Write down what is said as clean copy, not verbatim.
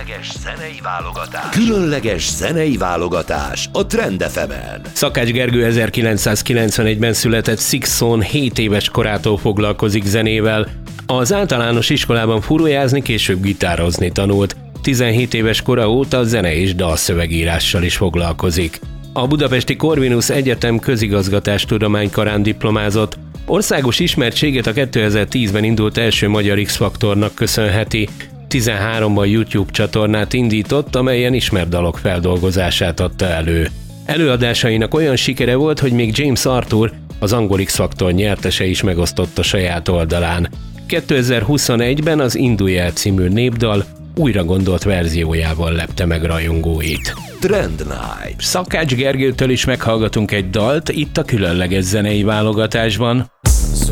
Különleges zenei válogatás a Trend FM-en. Szakács Gergő 1991-ben született Sixon 7 éves korától foglalkozik zenével. Az általános iskolában furujázni, később gitározni tanult. 17 éves kora óta zene és dalszövegírással is foglalkozik. A Budapesti Corvinus Egyetem közigazgatástudománykarán diplomázott. Országos ismertségét a 2010-ben indult első magyar X-faktornak köszönheti. 13-ban YouTube csatornát indított, amelyen ismert dalok feldolgozását adta elő. Előadásainak olyan sikere volt, hogy még James Arthur, az angol X-faktor nyertese is megosztotta saját oldalán. 2021-ben az Indulj el című népdal újra gondolt verziójával lepte meg rajongóit. Trend Night. Szakács Gergőtől is meghallgatunk egy dalt itt a különleges zenei válogatásban.